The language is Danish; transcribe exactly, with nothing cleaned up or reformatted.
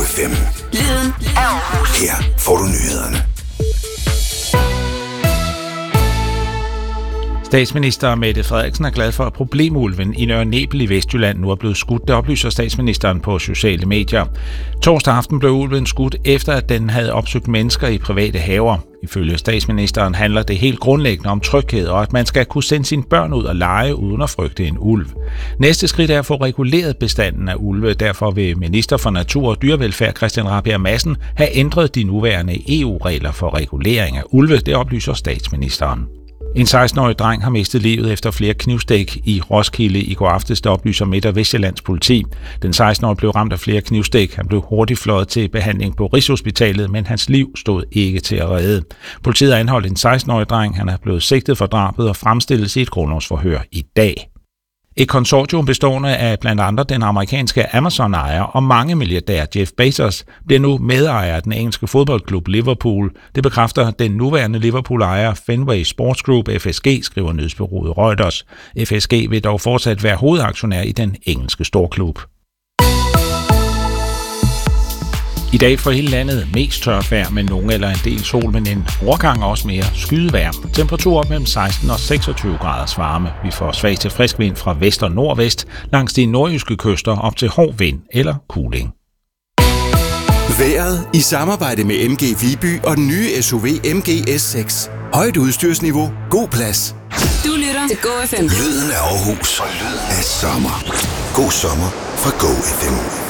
F M. Lyden af Aarhus. Her får du nyhederne. Statsminister Mette Frederiksen er glad for, at problemulven i Nørre Nebel i Vestjylland nu er blevet skudt. Det oplyser statsministeren på sociale medier. Torsdag aften blev ulven skudt, efter at den havde opsøgt mennesker i private haver. Ifølge statsministeren handler det helt grundlæggende om tryghed, og at man skal kunne sende sine børn ud og lege uden at frygte en ulv. Næste skridt er at få reguleret bestanden af ulve. Derfor vil minister for Natur og Dyrevelfærd Christian Rabjerg Madsen have ændret de nuværende E U-regler for regulering af ulve. Det oplyser statsministeren. En seksten-årig dreng har mistet livet efter flere knivstik i Roskilde i går aftes, der oplyser Midt- og Vestjyllands politi. Den seksten-årige blev ramt af flere knivstik. Han blev hurtigt fløjet til behandling på Rigshospitalet, men hans liv stod ikke til at redde. Politiet har anholdt en seksten-årig dreng. Han er blevet sigtet for drabet og fremstilles i et grundlovsforhør i dag. Et konsortium bestående af blandt andre den amerikanske Amazon-ejer og mange milliardær Jeff Bezos bliver nu medejer af den engelske fodboldklub Liverpool. Det bekræfter den nuværende Liverpool-ejer Fenway Sports Group F S G, skriver nyhedsbureauet Reuters. F S G vil dog fortsat være hovedaktionær i den engelske storklub. I dag for hele landet mest tørt vejr med nogen eller en del sol, men en overgang også mere skydevejr. Temperatur op mellem seksten og seksogtyve graders varme. Vi får svag til frisk vind fra vest og nordvest langs de nordjyske kyster op til hård vind eller kuling. Vejret i samarbejde med M G Viby og den nye S U V M G S seks. Højt udstyrsniveau, god plads. Du lytter til Go F M. Lyden af Aarhus og lyden af sommer. God sommer fra Go F M.